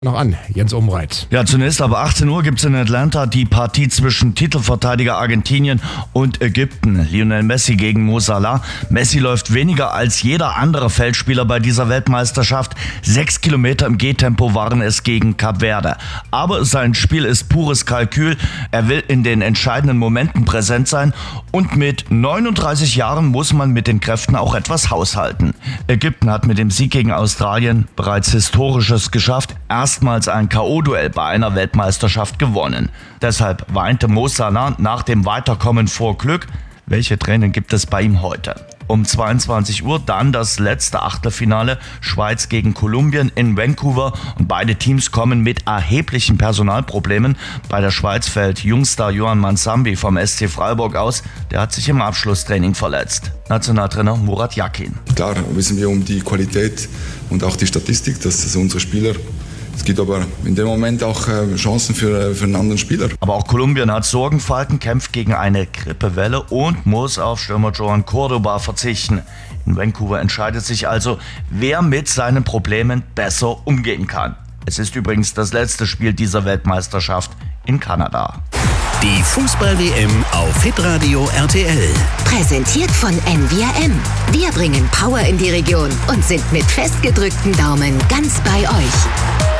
noch an, Jens Umreit. Ja, zunächst ab 18 Uhr gibt es in Atlanta die Partie zwischen Titelverteidiger Argentinien und Ägypten. Lionel Messi gegen Mo Salah. Messi läuft weniger als jeder andere Feldspieler bei dieser Weltmeisterschaft. 6 Kilometer im Gehtempo waren es gegen Kap Verde. Aber sein Spiel ist pures Kalkül. Er will in den entscheidenden Momenten präsent sein. Und mit 39 Jahren muss man mit den Kräften auch etwas haushalten. Ägypten hat mit dem Sieg gegen Australien bereits Historisches geschafft. Erstmals ein K.O.-Duell bei einer Weltmeisterschaft gewonnen. Deshalb weinte Mo Salah nach dem Weiterkommen vor Glück. Welche Tränen gibt es bei ihm heute? Um 22 Uhr dann das letzte Achtelfinale, Schweiz gegen Kolumbien in Vancouver. Und beide Teams kommen mit erheblichen Personalproblemen. Bei der Schweiz fällt Jungstar Yohan Mansambi vom SC Freiburg aus. Der hat sich im Abschlusstraining verletzt. Nationaltrainer Murat Yakin. Klar wissen wir um die Qualität und auch die Statistik, dass es unsere Spieler. Es gibt aber in dem Moment auch Chancen für einen anderen Spieler. Aber auch Kolumbien hat Sorgenfalten, kämpft gegen eine Grippewelle und muss auf Stürmer Joan Cordoba verzichten. In Vancouver entscheidet sich also, wer mit seinen Problemen besser umgehen kann. Es ist übrigens das letzte Spiel dieser Weltmeisterschaft in Kanada. Die Fußball-WM auf Hitradio RTL. Präsentiert von NVRM. Wir bringen Power in die Region und sind mit festgedrückten Daumen ganz bei euch.